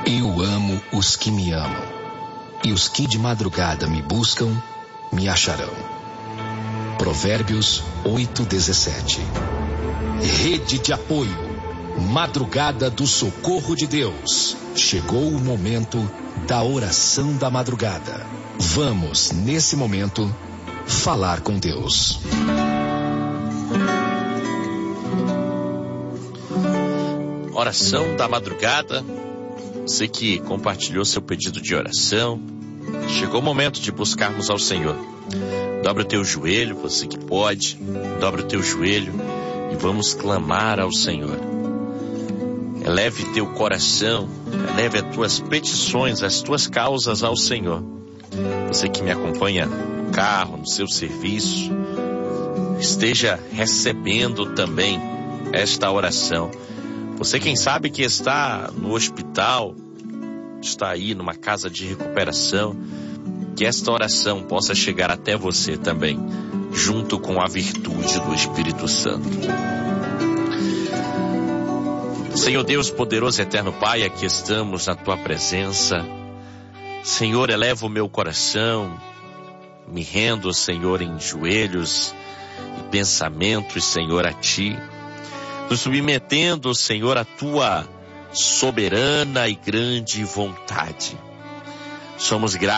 Eu amo os que me amam, e os que de madrugada me buscam, me acharão. Provérbios 8:17. Rede de apoio, Madrugada do Socorro de Deus. Chegou o momento da oração da madrugada. Vamos, nesse momento, falar com Deus. Oração da madrugada. Você que compartilhou seu pedido de oração, chegou o momento de buscarmos ao Senhor. Dobra o teu joelho, você que pode, dobra o teu joelho e vamos clamar ao Senhor. Eleve teu coração, eleve as tuas petições, as tuas causas ao Senhor. Você que me acompanha no carro, no seu serviço, esteja recebendo também esta oração. Você, quem sabe, que está no hospital, está aí numa casa de recuperação, que esta oração possa chegar até você também, junto com a virtude do Espírito Santo. Senhor Deus poderoso, eterno Pai, aqui estamos na Tua presença. Senhor, eleva o meu coração, me rendo, Senhor, em joelhos e pensamentos, Senhor, a Ti. Nos submetendo, Senhor, à Tua soberana e grande vontade. Somos gratos.